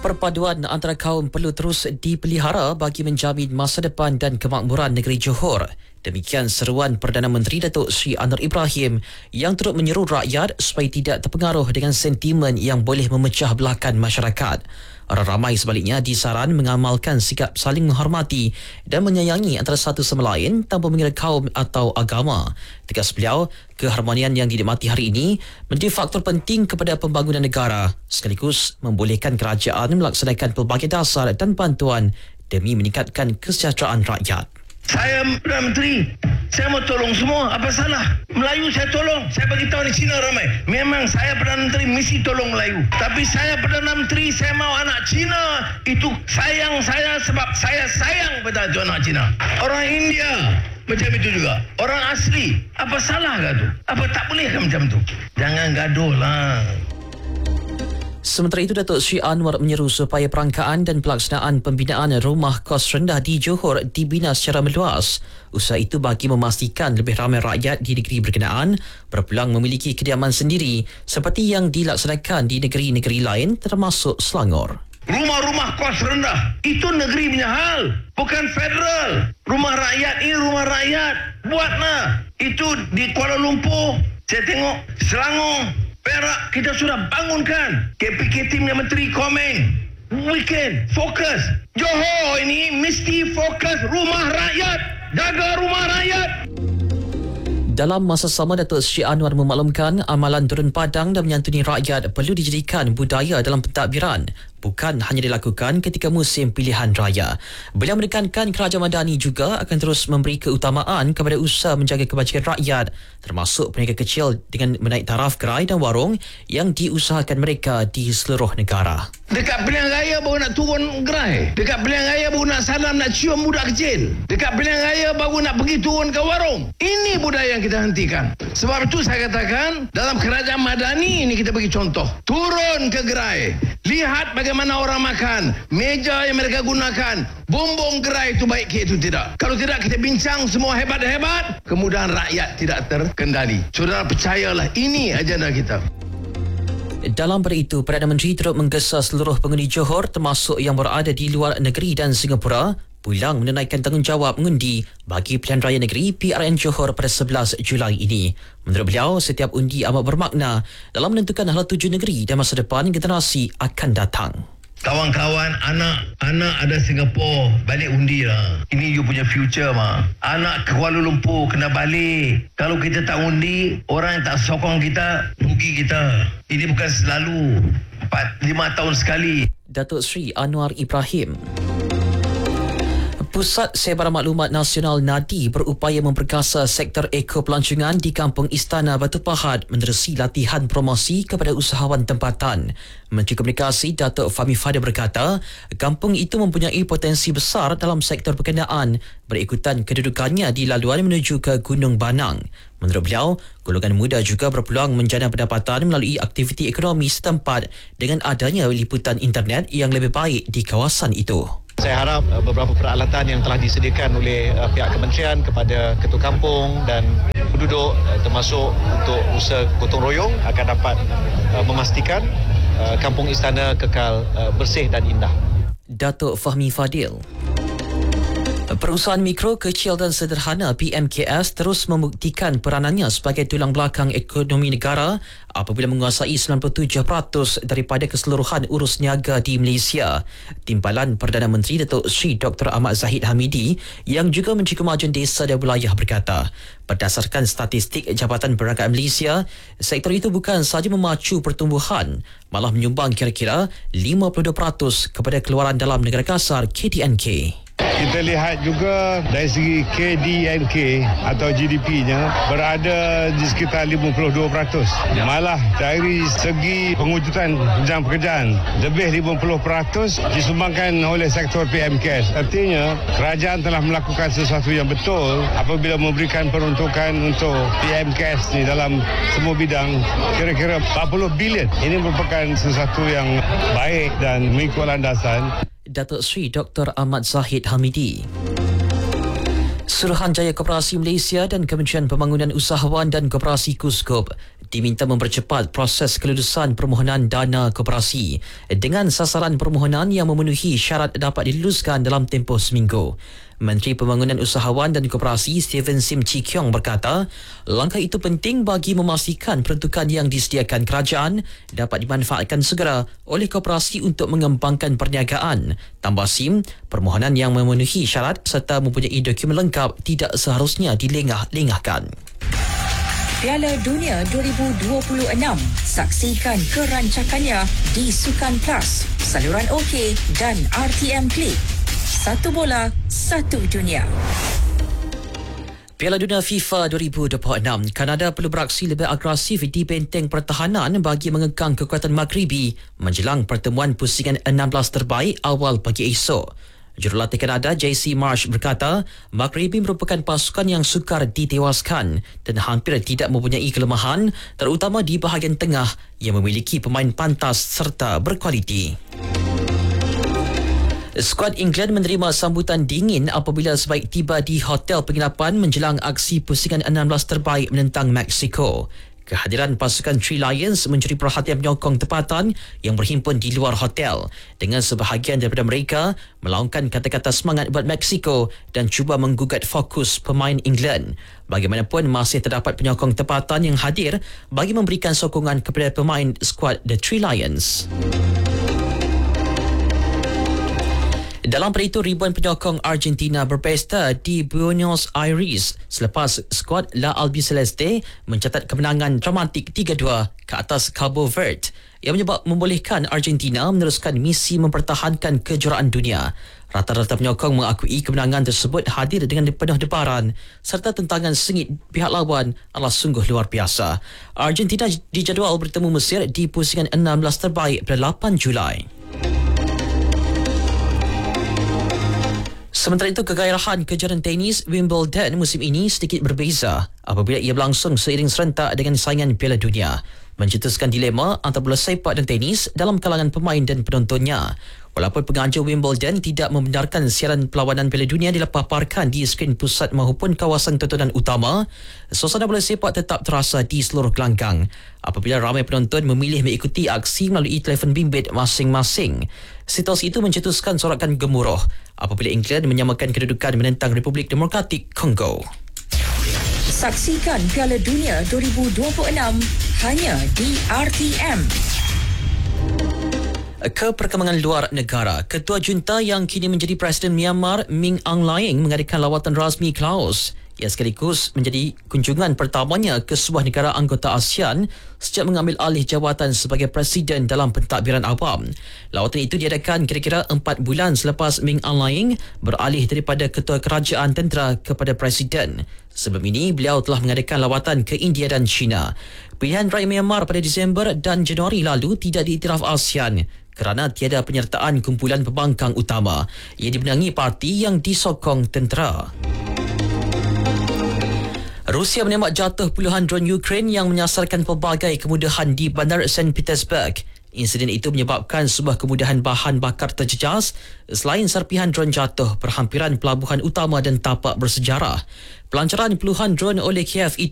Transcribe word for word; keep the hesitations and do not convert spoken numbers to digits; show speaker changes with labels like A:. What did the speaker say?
A: Perpaduan antara kaum perlu terus dipelihara bagi menjamin masa depan dan kemakmuran negeri Johor. Demikian seruan Perdana Menteri Datuk Seri Anwar Ibrahim yang turut menyeru rakyat supaya tidak terpengaruh dengan sentimen yang boleh memecah belahkan masyarakat. Orang ramai sebaliknya disaran mengamalkan sikap saling menghormati dan menyayangi antara satu sama lain tanpa mengira kaum atau agama. Tegas beliau, keharmonian yang dinikmati hari ini menjadi faktor penting kepada pembangunan negara sekaligus membolehkan kerajaan melaksanakan pelbagai dasar dan bantuan demi meningkatkan kesejahteraan rakyat.
B: Saya Perdana Menteri, saya mau tolong semua. Apa salah? Melayu saya tolong. Saya bagi tahu di Cina ramai. Memang saya Perdana Menteri mesti tolong Melayu. Tapi saya Perdana Menteri, saya mau anak Cina itu sayang saya sebab saya sayang pada anak Cina. Orang India macam itu juga. Orang asli. Apa salah ke tu? Apa tak boleh ke macam tu? Jangan gaduh lah.
A: Sementara itu, Datuk Seri Anwar menyeru supaya perangkaan dan pelaksanaan pembinaan rumah kos rendah di Johor dibina secara meluas. Usaha itu bagi memastikan lebih ramai rakyat di negeri berkenaan berpeluang memiliki kediaman sendiri seperti yang dilaksanakan di negeri-negeri lain termasuk Selangor.
B: Rumah-rumah kos rendah itu negeri punya hal, bukan federal. Rumah rakyat ini rumah rakyat. Buatlah. Itu di Kuala Lumpur, saya tengok Selangor, Perak kita sudah bangunkan. K P K timnya Menteri Komeng. Weekend, fokus. Johor ini mesti fokus rumah rakyat. Jaga rumah rakyat.
A: Dalam masa sama, Datuk Seri Anwar memaklumkan amalan turun padang dan menyantuni rakyat perlu dijadikan budaya dalam pentadbiran, bukan hanya dilakukan ketika musim pilihan raya. Beliau menekankan kerajaan madani juga akan terus memberi keutamaan kepada usaha menjaga kebajikan rakyat, termasuk peniaga kecil dengan menaik taraf gerai dan warung yang diusahakan mereka di seluruh negara.
B: Dekat pilihan raya baru nak turun gerai. Dekat pilihan raya baru nak salam, nak cium budak kecil. Dekat pilihan raya baru nak pergi turun ke warung. Ini budaya yang kita hentikan. Sebab itu saya katakan, dalam kerajaan madani ini kita bagi contoh. Turun ke gerai. Lihat bagaimana orang makan. Meja yang mereka gunakan. Bumbung gerai itu baik ke itu tidak. Kalau tidak, kita bincang semua hebat-hebat. Kemudahan rakyat tidak terkendali. Saudara percayalah, ini agenda kita.
A: Dalam pada itu, Perdana Menteri turut menggesa seluruh pengundi Johor termasuk yang berada di luar negeri dan Singapura pulang menunaikan tanggungjawab mengundi bagi pilihan raya negeri P R N Johor pada sebelas Julai ini. Menurut beliau, setiap undi amat bermakna dalam menentukan hala tuju negeri dan masa depan generasi akan datang.
B: Kawan-kawan, anak-anak ada Singapura, balik undi lah. Ini you punya future mah. Anak ke Kuala Lumpur kena balik. Kalau kita tak undi, orang yang tak sokong kita, rugi kita. Ini bukan selalu. empat lima tahun sekali.
A: Datuk Seri Anwar Ibrahim. Pusat Sebaran Maklumat Nasional Nadi berupaya memperkasa sektor ekopelancongan di Kampung Istana Batu Pahat menerusi latihan promosi kepada usahawan tempatan. Menteri Komunikasi Datuk Fahmi Fadil berkata, kampung itu mempunyai potensi besar dalam sektor berkenaan berikutan kedudukannya di laluan menuju ke Gunung Banang. Menurut beliau, golongan muda juga berpeluang menjana pendapatan melalui aktiviti ekonomi setempat dengan adanya liputan internet yang lebih baik di kawasan itu.
C: Saya harap uh, beberapa peralatan yang telah disediakan oleh uh, pihak kementerian kepada ketua kampung dan penduduk uh, termasuk untuk usaha gotong royong akan dapat uh, memastikan uh, kampung istana kekal uh, bersih dan indah.
A: Datuk Fahmi Fadil. Perusahaan mikro, kecil dan sederhana P M K S terus membuktikan peranannya sebagai tulang belakang ekonomi negara apabila menguasai sembilan puluh tujuh peratus daripada keseluruhan urus niaga di Malaysia. Timbalan Perdana Menteri Datuk Seri Doktor Ahmad Zahid Hamidi yang juga Menteri Kemajuan Desa dan Wilayah berkata, berdasarkan statistik Jabatan Perniagaan Malaysia, sektor itu bukan sahaja memacu pertumbuhan, malah menyumbang kira-kira lima puluh dua peratus kepada keluaran dalam negara kasar K D N K.
D: Kita lihat juga dari segi K D N K atau G D P-nya berada di sekitar lima puluh dua peratus. Malah dari segi pengujutan jam pekerjaan lebih lima puluh peratus disumbangkan oleh sektor P M K S. Artinya kerajaan telah melakukan sesuatu yang betul apabila memberikan peruntukan untuk P M K S ni dalam semua bidang kira-kira empat puluh bilion. Ini merupakan sesuatu yang baik dan mengikut landasan.
A: Datuk Seri Doktor Ahmad Zahid Hamidi. Suruhanjaya Koperasi Malaysia dan Kementerian Pembangunan Usahawan dan Koperasi KUSKOP diminta mempercepat proses kelulusan permohonan dana koperasi dengan sasaran permohonan yang memenuhi syarat dapat diluluskan dalam tempoh seminggu. Menteri Pembangunan Usahawan dan Koperasi Steven Sim Chee Kiong berkata, langkah itu penting bagi memastikan peruntukan yang disediakan kerajaan dapat dimanfaatkan segera oleh koperasi untuk mengembangkan perniagaan. Tambah Sim, permohonan yang memenuhi syarat serta mempunyai dokumen lengkap tidak seharusnya dilengah-lengahkan.
E: Piala Dunia dua ribu dua puluh enam. Saksikan kerancakannya di Sukan Plus, saluran OK dan R T M Klik. Satu bola, satu dunia.
A: Piala Dunia FIFA dua ribu dua puluh enam, Kanada perlu beraksi lebih agresif di benteng pertahanan bagi mengekang kekuatan Maghribi menjelang pertemuan pusingan enam belas terbaik awal pagi esok. Jurulatih Kanada J C Marsh berkata, Maghribi merupakan pasukan yang sukar ditewaskan dan hampir tidak mempunyai kelemahan, terutama di bahagian tengah yang memiliki pemain pantas serta berkualiti. Skuad England menerima sambutan dingin apabila sebaik tiba di hotel penginapan menjelang aksi pusingan enam belas terbaik menentang Mexico. Kehadiran pasukan Three Lions mencuri perhatian penyokong tempatan yang berhimpun di luar hotel dengan sebahagian daripada mereka melaungkan kata-kata semangat buat Mexico dan cuba menggugat fokus pemain England. Bagaimanapun masih terdapat penyokong tempatan yang hadir bagi memberikan sokongan kepada pemain skuad The Three Lions. Dalam pada itu, ribuan penyokong Argentina berpesta di Buenos Aires selepas skuad La Albiceleste mencatat kemenangan dramatik tiga dua ke atas Cabo Verde yang menyebab membolehkan Argentina meneruskan misi mempertahankan kejuaraan dunia. Rata-rata penyokong mengakui kemenangan tersebut hadir dengan penuh debaran serta tentangan sengit pihak lawan adalah sungguh luar biasa. Argentina dijadual bertemu Mesir di pusingan enam belas terbaik pada lapan Julai. Sementara itu, kegairahan kejuaraan tenis Wimbledon musim ini sedikit berbeza apabila ia berlangsung seiring serentak dengan saingan Piala Dunia, mencetuskan dilema antara bola sepak dan tenis dalam kalangan pemain dan penontonnya. Walaupun penganjur Wimbledon tidak membenarkan siaran perlawanan Piala Dunia dipaparkan di skrin pusat maupun kawasan tontonan utama, suasana bola sepak tetap terasa di seluruh gelanggang apabila ramai penonton memilih mengikuti aksi melalui telefon bimbit masing-masing. Situasi itu mencetuskan sorakan gemuruh apabila England menyamakan kedudukan menentang Republik Demokratik Kongo.
E: Saksikan Piala Dunia dua ribu dua puluh enam hanya di R T M.
A: Ke perkembangan luar negara, Ketua Junta yang kini menjadi Presiden Myanmar Min Aung Hlaing mengadakan lawatan rasmi ke Laos. Ia sekaligus menjadi kunjungan pertamanya ke sebuah negara anggota ASEAN sejak mengambil alih jawatan sebagai Presiden dalam pentadbiran awam. Lawatan itu diadakan kira-kira empat bulan selepas Min Aung Hlaing beralih daripada Ketua Kerajaan Tentera kepada Presiden. Sebelum ini, beliau telah mengadakan lawatan ke India dan China. Pilihan rakyat Myanmar pada Disember dan Januari lalu tidak diiktiraf ASEAN kerana tiada penyertaan kumpulan pembangkang utama. Ia dibenangi parti yang disokong tentera. Rusia menembak jatuh puluhan drone Ukraine yang menyasarkan pelbagai kemudahan di Bandar Saint Petersburg. Insiden itu menyebabkan sebuah kemudahan bahan bakar terjejas selain serpihan drone jatuh perhampiran pelabuhan utama dan tapak bersejarah. Pelancaran puluhan drone oleh Kiev